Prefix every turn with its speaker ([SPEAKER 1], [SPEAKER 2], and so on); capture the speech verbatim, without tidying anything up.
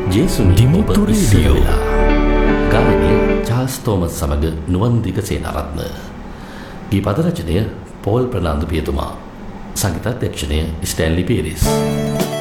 [SPEAKER 1] ජේසුනි
[SPEAKER 2] Dimuthu radio.
[SPEAKER 1] ගායනය Charles Thomas සමග නුවන්දික සේනාරත්න. ගී පද රචනය පෝල් ප්‍රනාන්දු පියතුමා. සංගීතාධ්‍යක්ෂණය ස්ටැන්ලි පීරිස්.